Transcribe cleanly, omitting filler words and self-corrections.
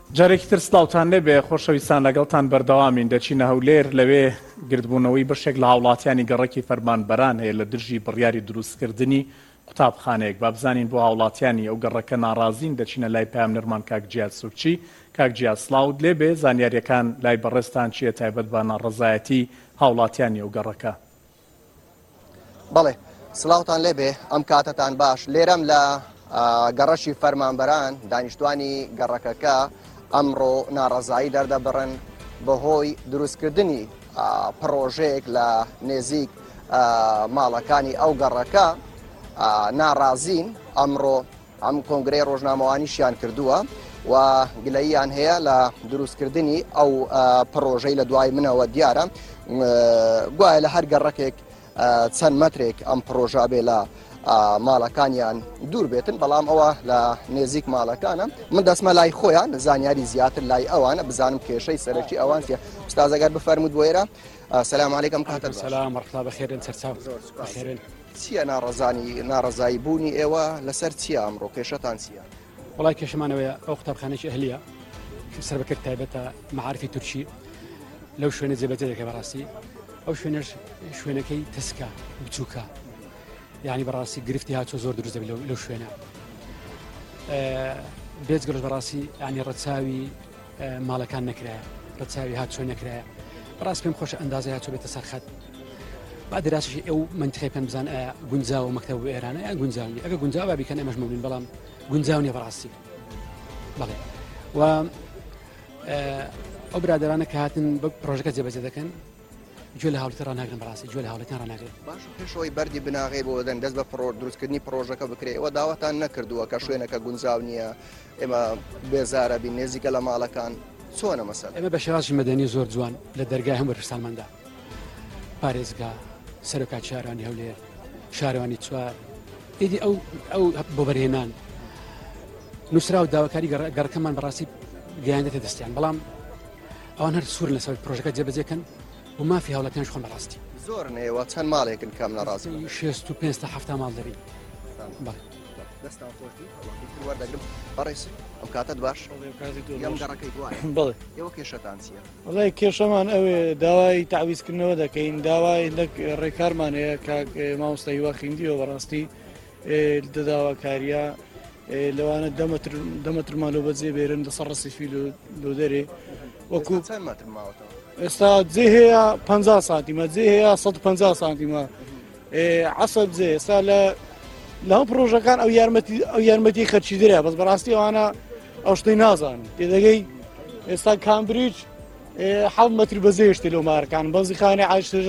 جارێکی تر سلااوان لێبێ خۆشەویستان لەگەڵتان بەردەوامین دەچینە هەولێر لەوێ گردبوونەوەی بەشێک لە هاوڵاتیانی گەڕەکی فەرمانبەران هەیە لە دژی بڕیاری دروستکردنی قوتابخانەیەک با بزانین بۆ هاوڵاتیانی ئەو گەڕەکە ناڕازین دەچینە لای پامنەرمان کاک جیاد سوکچی کاک جیاد سلااوت لێبێ زانیاریەکان لای بەڕێستان چیە تایبەت بە ناڕەزایەتی هاوڵاتیانی ئەو گەڕەکە. بەڵێ سلااوتان لێبێ ئەم کاتتان باش لێرەم لە گەڕەشی فەرمانبەران دانیشتوانی گەڕەکەکە ئەمڕۆ ناڕەزایی دەردەبڕن بەهۆی دروستکردنی پرۆژەیەک لە نێزیک ماڵەکانی ئەو گەڕەکە ناڕازین ئەمڕۆ ئەم کۆنگرەی ڕۆژنامەوانیشیان کردووە و گلەییان هەیە لە دروستکردنی ئەو پرۆژەی لە دوای منەوە دیارە گوایە لە هەر گەڕەکێک چەند مەترێک ئەم پرۆژە بێ لە ماڵەکانیان دوور بێتن بەڵام ئەوە لە نێزیک ماڵەکانە من دەسمە لای خۆیان زانیاری زیاتر لای ئەوانە بزانم کێشەی سەرەکی ئەوان چیە. ئوستازەگەر بفەرموود بۆ ئێرە. سەلام عەلەیکەم کاتە سەلام ڕەحمەتوڵڵا بەخێرن سەرچاو بەخێرن. چییە ناڕەزایی بوونی ئێوە لەسەر چییە ئەمڕۆ کێشەتان چییە؟ وڵای کێشەمانەوەیە ئەو قوتابخانەی ئەهلیە سەربەکرد تایبەتە مەعارفی تورکی لەو شوێنە جێبەجێ دەکەی بەڕاستی ئەو شوێنەش شوێنەکەی تەسکە بچووکە یعنی بەڕاستی گرفتی هاتۆ زۆر دروست دەبێت لەو شوێنە بێجگەڕ بەڕاستی ینی ڕەچاوی ماڵەکان نەکرایە ڕەچاوی هاتچۆ نەکرایە بەڕاست پێم خۆشە ئەندازە هاتۆ بێتە سەرخەت با دەراسشی ئەو منتخی پێم بزان گونجاو مەکتەب بۆ ئێرانە یان گونجاونی ئەگە گونجاو بیکەن ئەمەش مەمنون بەڵام گونجاو نیە بەڕاستی بەڵێ و ئەو برادرانە کە هاتن بە پرۆژەکە جێبەجێ دەکەن گوێ لە هاوڵەتی ڕناگرن بەڕاستی گوێ لە هاوڵەتیان ڕناگرن. باش پێشەوەی بەردی بناغێ بۆ دەن دەست بە دروستکردنی پرۆژەکە بکرێت ئەوە داوەتان نەکردووە کە شوێنەکە گونجاو نییە ئێمە بێزارە بین نێزیکە لە ماڵەکان چۆنە مەسەلە؟ ئێمە بە شێوازی مەدەنی زۆر جوان لە دەرگای هەموو ڕشتانماندا پارێزگا سەرۆکات شارەوانی هەولێر شارەوانی چوار ئیدی ئەو بۆ بەرهێنان نووسرا و داواکاری گەڕەکەمان بەڕاستی گەیاندێتە دەستیان بەڵام ئەوان هەر سوور لەسەر پرۆژەکە جێبەجێکەن و مافی هاوڵاتیانش خۆن بەڕاستی زۆر نێوە چەند ماڵێکن کەم نەڕاستی 65 تا 7 ماڵ دەبین. دەستان خۆشی وەردەگرم بەڕێز ئەم کاتت باش ئەم گەڕەکەی دوای بڵێ ئێوە کێشەتان چییە؟ وڵای کێشەمان ئەوێ داوای تعویزکردنەوە دەکەین داوای ڕێکارمان هەیە کاک مامۆستای وەخیندیەوە بەڕاستی دەداواکاریە لەوانە دەمەترمان لە بەجێ بێرن دەسەر ڕەسیفی لۆ دەرێ وەکو چەند مەتر ماوەتەوە؟ ئێستا جێ هەیە 50 سانتیمە جێ هەیە 150 سانتیمە عەسەب جێ ئێستا لە هەم پرۆژەکان ئەو یارمەتی خەرچی درێ بەس بەڕاستی ئەوانە ئەو شتەی نازانن تێدەگەی ئێستا کامبریج 7 مەتر بەجێ شتێ لەو مارەکان بەزی خانەی